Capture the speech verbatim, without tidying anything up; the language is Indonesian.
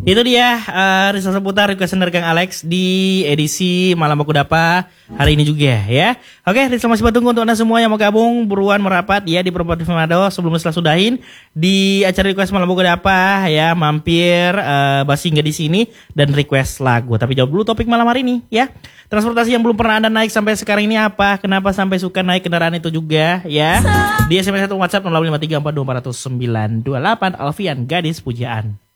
Itu dia uh, Rizal seputar request dari Kang Alex di edisi Malam Aku Dapa hari ini juga ya. Oke, Rizal masih bertunggu untuk Anda semua yang mau gabung buruan merapat ya di Properti Manado sebelum setelah sudahin di acara request Malam Aku Dapa ya, mampir uh, basi nggak di sini dan request lagu. Tapi jawab dulu topik malam hari ini ya. Transportasi yang belum pernah Anda naik sampai sekarang ini apa? Kenapa sampai suka naik kendaraan itu juga ya? Di S M S atau WhatsApp nol lima tiga empat dua empat nol sembilan dua delapan Alfian Gadis Pujaan.